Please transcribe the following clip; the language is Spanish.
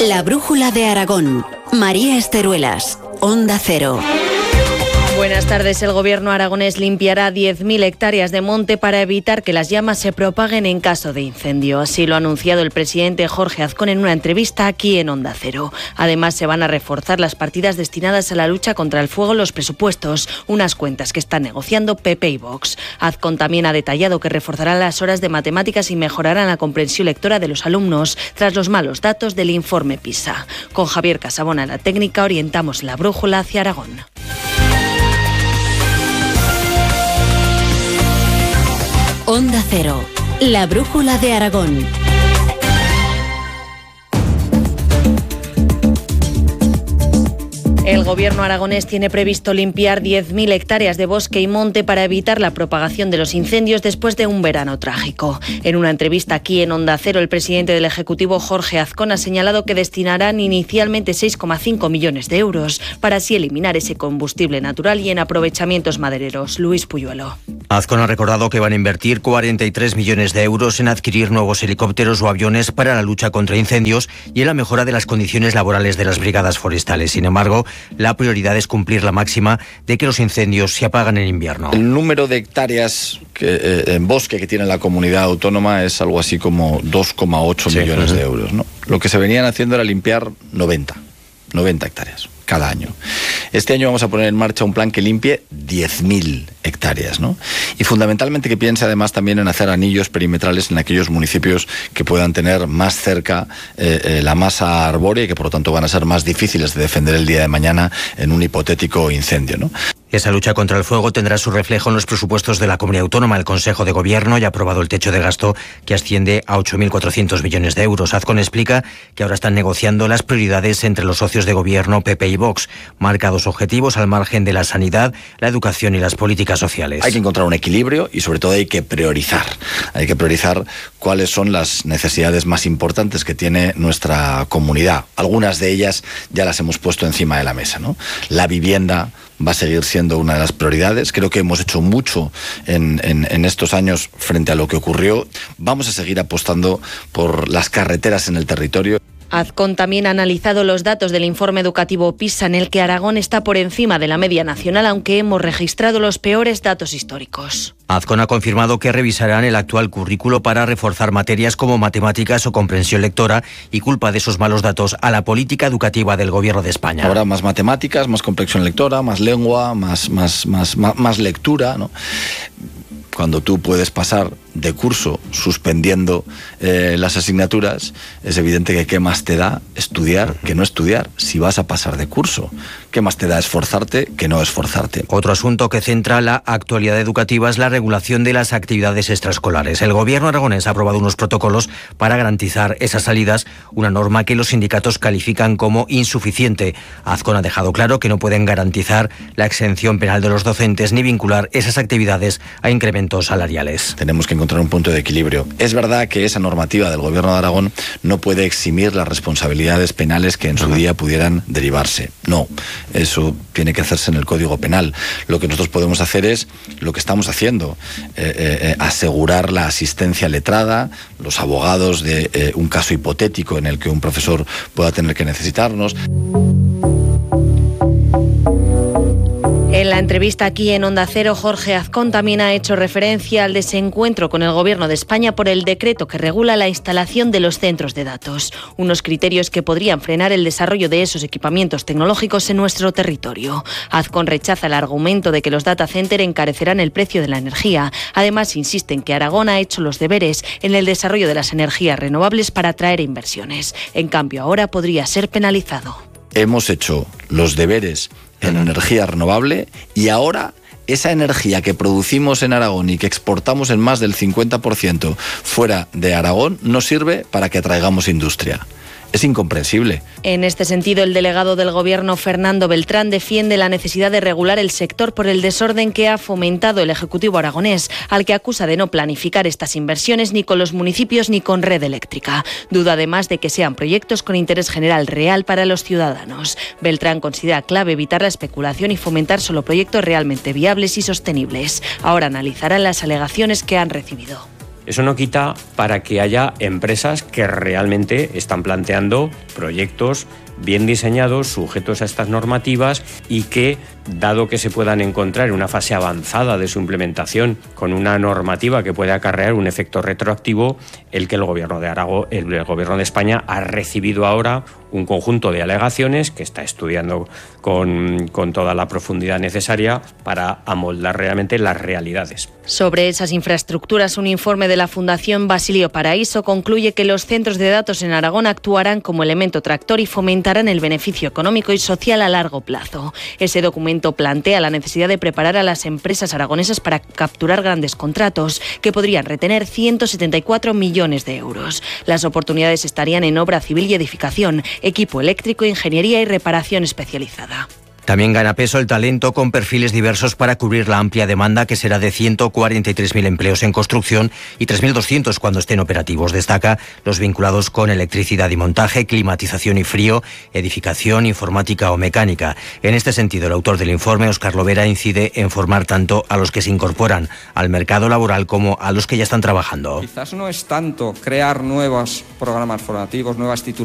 La brújula de Aragón. María Esteruelas, Onda Cero. Buenas tardes. El gobierno aragonés limpiará 10.000 hectáreas de monte para evitar que las llamas se propaguen en caso de incendio. Así lo ha anunciado el presidente Jorge Azcón en una entrevista aquí en Onda Cero. Además, se van a reforzar las partidas destinadas a la lucha contra el fuego en los presupuestos, unas cuentas que están negociando PP y Vox. Azcón también ha detallado que reforzará las horas de matemáticas y mejorarán la comprensión lectora de los alumnos tras los malos datos del informe PISA. Con Javier Casabona en la técnica orientamos la brújula hacia Aragón. Onda Cero, la brújula de Aragón. El gobierno aragonés tiene previsto limpiar 10.000 hectáreas de bosque y monte para evitar la propagación de los incendios después de un verano trágico. En una entrevista aquí en Onda Cero, el presidente del Ejecutivo, Jorge Azcón, ha señalado que destinarán inicialmente 6,5 millones de euros para así eliminar ese combustible natural y en aprovechamientos madereros. Luis Puyuelo. Azcón ha recordado que van a invertir 43 millones de euros en adquirir nuevos helicópteros o aviones para la lucha contra incendios y en la mejora de las condiciones laborales de las brigadas forestales. Sin embargo, la prioridad es cumplir la máxima de que los incendios se apagan en invierno. El número de hectáreas en bosque que tiene la comunidad autónoma es algo así como 2,8 millones de euros, ¿no? Lo que se venían haciendo era limpiar 90 hectáreas cada año. Este año vamos a poner en marcha un plan que limpie 10.000 hectáreas, ¿no? Y fundamentalmente que piense además también en hacer anillos perimetrales en aquellos municipios que puedan tener más cerca la masa arbórea y que por lo tanto van a ser más difíciles de defender el día de mañana en un hipotético incendio, ¿no? Esa lucha contra el fuego tendrá su reflejo en los presupuestos de la Comunidad Autónoma. El Consejo de Gobierno ya ha aprobado el techo de gasto que asciende a 8.400 millones de euros. Azcón explica que ahora están negociando las prioridades entre los socios de Gobierno, PP y Vox. Marca dos objetivos al margen de la sanidad, la educación y las políticas sociales. Hay que encontrar un equilibrio y sobre todo hay que priorizar. Hay que priorizar cuáles son las necesidades más importantes que tiene nuestra comunidad. Algunas de ellas ya las hemos puesto encima de la mesa, ¿no? La vivienda va a seguir siendo una de las prioridades. Creo que hemos hecho mucho en estos años frente a lo que ocurrió. Vamos a seguir apostando por las carreteras en el territorio. Azcón también ha analizado los datos del informe educativo PISA, en el que Aragón está por encima de la media nacional, aunque hemos registrado los peores datos históricos. Azcón ha confirmado que revisarán el actual currículo para reforzar materias como matemáticas o comprensión lectora y culpa de esos malos datos a la política educativa del Gobierno de España. Ahora más matemáticas, más comprensión lectora, más lengua, más lectura, ¿no? Cuando tú puedes pasar de curso suspendiendo las asignaturas, es evidente que qué más te da estudiar que no estudiar. Si vas a pasar de curso, qué más te da esforzarte que no esforzarte. Otro asunto que centra la actualidad educativa es la regulación de las actividades extraescolares. El Gobierno aragonés ha aprobado unos protocolos para garantizar esas salidas, una norma que los sindicatos califican como insuficiente. Azcón ha dejado claro que no pueden garantizar la exención penal de los docentes ni vincular esas actividades a incrementos salariales. Tenemos que encontrar un punto de equilibrio. Es verdad que esa normativa del Gobierno de Aragón no puede eximir las responsabilidades penales que en su día pudieran derivarse. No, eso tiene que hacerse en el Código Penal. Lo que nosotros podemos hacer es lo que estamos haciendo, asegurar la asistencia letrada, los abogados de un caso hipotético en el que un profesor pueda tener que necesitarnos. En la entrevista aquí en Onda Cero, Jorge Azcón también ha hecho referencia al desencuentro con el Gobierno de España por el decreto que regula la instalación de los centros de datos, unos criterios que podrían frenar el desarrollo de esos equipamientos tecnológicos en nuestro territorio. Azcón rechaza el argumento de que los data centers encarecerán el precio de la energía. Además, insiste en que Aragón ha hecho los deberes en el desarrollo de las energías renovables para atraer inversiones. En cambio, ahora podría ser penalizado. Hemos hecho los deberes en energía renovable y ahora esa energía que producimos en Aragón y que exportamos en más del 50% fuera de Aragón no sirve para que atraigamos industria. Es incomprensible. En este sentido, el delegado del Gobierno, Fernando Beltrán, defiende la necesidad de regular el sector por el desorden que ha fomentado el Ejecutivo aragonés, al que acusa de no planificar estas inversiones ni con los municipios ni con red eléctrica. Duda además de que sean proyectos con interés general real para los ciudadanos. Beltrán considera clave evitar la especulación y fomentar solo proyectos realmente viables y sostenibles. Ahora analizarán las alegaciones que han recibido. Eso no quita para que haya empresas que realmente están planteando proyectos bien diseñados, sujetos a estas normativas y que, dado que se puedan encontrar en una fase avanzada de su implementación con una normativa que puede acarrear un efecto retroactivo, el Gobierno de España ha recibido ahora un conjunto de alegaciones que está estudiando con toda la profundidad necesaria para amoldar realmente las realidades. Sobre esas infraestructuras, un informe de la Fundación Basilio Paraíso concluye que los centros de datos en Aragón actuarán como elemento tractor y fomentarán el beneficio económico y social a largo plazo. Ese documento plantea la necesidad de preparar a las empresas aragonesas para capturar grandes contratos que podrían retener 174 millones de euros. Las oportunidades estarían en obra civil y edificación, equipo eléctrico, ingeniería y reparación especializada. También gana peso el talento con perfiles diversos para cubrir la amplia demanda, que será de 143.000 empleos en construcción y 3.200 cuando estén operativos. Destaca los vinculados con electricidad y montaje, climatización y frío, edificación, informática o mecánica. En este sentido, el autor del informe, Óscar Lovera, incide en formar tanto a los que se incorporan al mercado laboral como a los que ya están trabajando. Quizás no es tanto crear nuevos programas formativos, nuevas titulaciones,